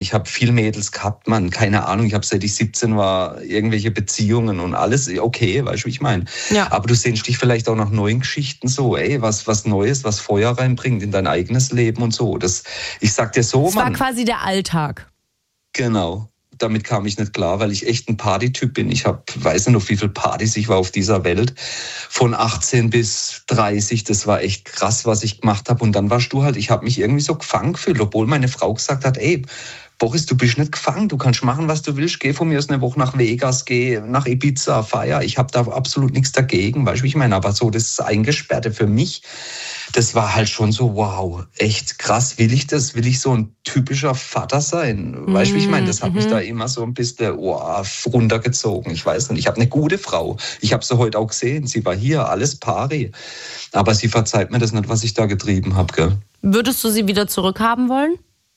ich habe viel Mädels gehabt, Mann, keine Ahnung, ich habe seit ich 17 war irgendwelche Beziehungen und alles, okay, weißt du, wie ich meine? Ja. Aber du sehnst dich vielleicht auch nach neuen Geschichten so, was Neues, was Feuer reinbringt in dein eigenes Leben und so. Ich sag dir so, das Mann. Das war quasi der Alltag. Genau. Damit kam ich nicht klar, weil ich echt ein Partytyp bin. Ich weiß nicht noch, wie viele Partys ich war auf dieser Welt. Von 18 bis 30, das war echt krass, was ich gemacht habe. Und dann warst du halt, ich habe mich irgendwie so gefangen gefühlt, obwohl meine Frau gesagt hat, ey, Boris, du bist nicht gefangen, du kannst machen, was du willst. Geh von mir aus eine Woche nach Vegas, geh nach Ibiza, feier. Ich habe da absolut nichts dagegen, weißt du, wie ich meine? Aber so das Eingesperrte für mich, das war halt schon so, wow, echt krass. Will ich das? Will ich so ein typischer Vater sein? Weißt du, wie ich meine? Das hat mich da immer so ein bisschen runtergezogen. Ich weiß nicht, ich habe eine gute Frau. Ich habe sie heute auch gesehen. Sie war hier, alles pari. Aber sie verzeiht mir das nicht, was ich da getrieben habe, gell? Würdest du sie wieder zurückhaben wollen?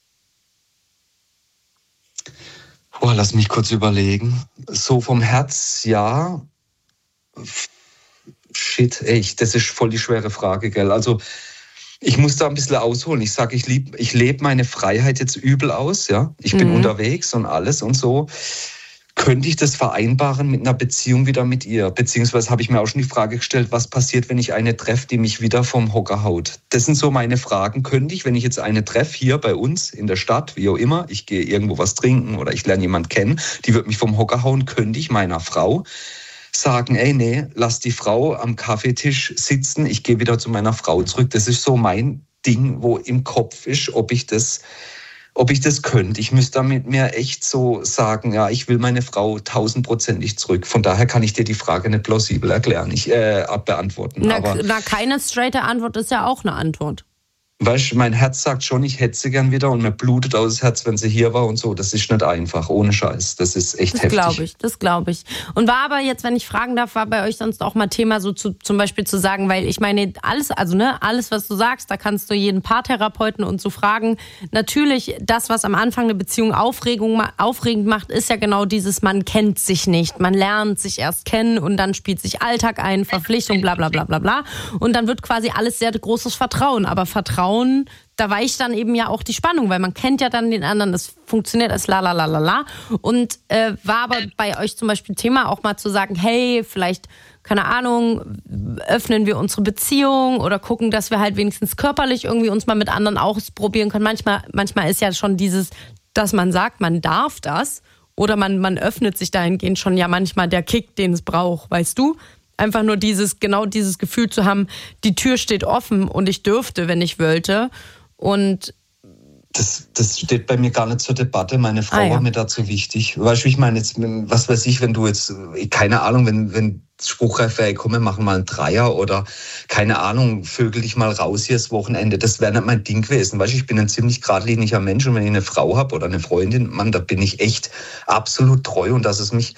Boah, lass mich kurz überlegen. So vom Herz, ja. Shit, echt, das ist voll die schwere Frage, gell? Also ich muss da ein bisschen ausholen. Ich sage, ich lebe meine Freiheit jetzt übel aus, ja. Ich bin unterwegs und alles und so. Könnte ich das vereinbaren mit einer Beziehung wieder mit ihr? Beziehungsweise habe ich mir auch schon die Frage gestellt, was passiert, wenn ich eine treffe, die mich wieder vom Hocker haut? Das sind so meine Fragen. Könnte ich, wenn ich jetzt eine treffe, hier bei uns in der Stadt, wie auch immer, ich gehe irgendwo was trinken oder ich lerne jemanden kennen, die wird mich vom Hocker hauen, könnte ich meiner Frau sagen, ey, nee, lass die Frau am Kaffeetisch sitzen, ich gehe wieder zu meiner Frau zurück. Das ist so mein Ding, wo im Kopf ist, ob ich das könnte. Ich müsste damit mir echt so sagen, ja, ich will meine Frau 1000%ig zurück. Von daher kann ich dir die Frage nicht plausibel erklären, beantworten. Na, keine straighte Antwort ist ja auch eine Antwort. Weißt du, mein Herz sagt schon, ich hätte sie gern wieder und mir blutet aus das Herz, wenn sie hier war und so. Das ist nicht einfach, ohne Scheiß. Das ist echt heftig. Das glaube ich. Und war aber jetzt, wenn ich fragen darf, war bei euch sonst auch mal Thema, so zum Beispiel zu sagen, weil ich meine, alles, was du sagst, da kannst du jeden Paartherapeuten und so fragen. Natürlich, das, was am Anfang eine Beziehung aufregend macht, ist ja genau dieses, man kennt sich nicht. Man lernt sich erst kennen und dann spielt sich Alltag ein, Verpflichtung, bla bla bla bla bla. Und dann wird quasi alles sehr großes Vertrauen. Aber Vertrauen, da weicht dann eben ja auch die Spannung, weil man kennt ja dann den anderen, das funktioniert als la la la la la. Und war aber bei euch zum Beispiel Thema auch mal zu sagen, hey, vielleicht, keine Ahnung, öffnen wir unsere Beziehung oder gucken, dass wir halt wenigstens körperlich irgendwie uns mal mit anderen ausprobieren können. Manchmal ist ja schon dieses, dass man sagt, man darf das oder man öffnet sich dahingehend schon ja manchmal der Kick, den es braucht, weißt du? Einfach nur dieses Gefühl zu haben, die Tür steht offen und ich dürfte, wenn ich wollte. Und das steht bei mir gar nicht zur Debatte. Meine Frau war mir dazu wichtig. Weißt du, ich meine jetzt, was weiß ich, wenn du jetzt, keine Ahnung, wenn spruchreif wäre, komm, wir machen mal einen Dreier oder, keine Ahnung, vögel dich mal raus hier das Wochenende. Das wäre nicht mein Ding gewesen. Weißt du, ich bin ein ziemlich geradliniger Mensch und wenn ich eine Frau habe oder eine Freundin, Mann, da bin ich echt absolut treu und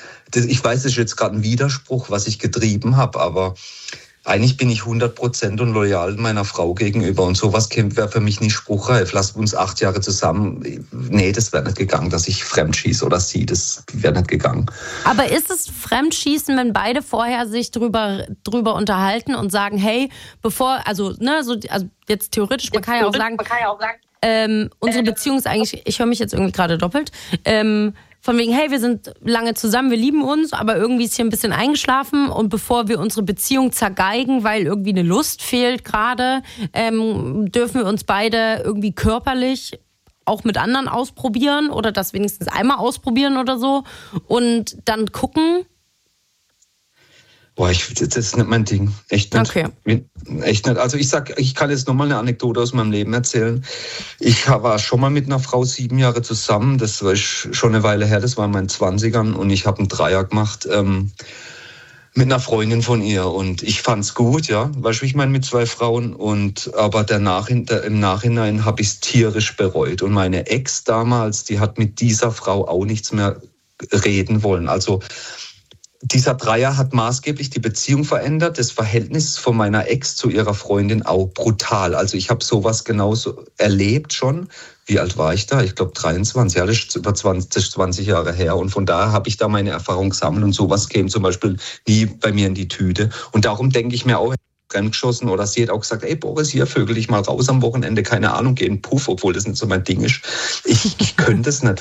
ich weiß, das ist jetzt gerade ein Widerspruch, was ich getrieben habe, aber eigentlich bin ich 100% und loyal meiner Frau gegenüber und sowas wäre für mich nicht spruchreif. Lassen wir uns 8 Jahre zusammen. Nee, das wäre nicht gegangen, dass ich fremdschieße oder sie, das wäre nicht gegangen. Aber ist es Fremdschießen, wenn beide vorher sich drüber unterhalten und sagen, hey, also jetzt theoretisch, man kann ja auch sagen, unsere Beziehung ist eigentlich, ich höre mich jetzt irgendwie gerade doppelt, von wegen, hey, wir sind lange zusammen, wir lieben uns, aber irgendwie ist hier ein bisschen eingeschlafen und bevor wir unsere Beziehung zergeigen, weil irgendwie eine Lust fehlt gerade, dürfen wir uns beide irgendwie körperlich auch mit anderen ausprobieren oder das wenigstens einmal ausprobieren oder so und dann gucken. Boah, das ist nicht mein Ding. Echt nicht. Okay. Echt nicht. Also ich kann jetzt nochmal eine Anekdote aus meinem Leben erzählen. Ich war schon mal mit einer Frau 7 Jahre zusammen. Das war schon eine Weile her. Das war in meinen 20ern. Und ich habe einen Dreier gemacht mit einer Freundin von ihr. Und ich fand's gut, ja. Weißt du, ich meine, mit 2 Frauen. Aber im Nachhinein habe ich es tierisch bereut. Und meine Ex damals, die hat mit dieser Frau auch nichts mehr reden wollen. Also dieser Dreier hat maßgeblich die Beziehung verändert, das Verhältnis von meiner Ex zu ihrer Freundin auch brutal. Also ich habe sowas genauso erlebt schon. Wie alt war ich da? Ich glaube 23, ja, das ist über 20 Jahre her. Und von daher habe ich da meine Erfahrung gesammelt und sowas käme zum Beispiel nie bei mir in die Tüte. Und darum denke ich mir auch, geschossen oder sie hat auch gesagt, ey Boris, hier vögel dich mal raus am Wochenende, keine Ahnung, geh in Puff, obwohl das nicht so mein Ding ist. Ich könnte es nicht.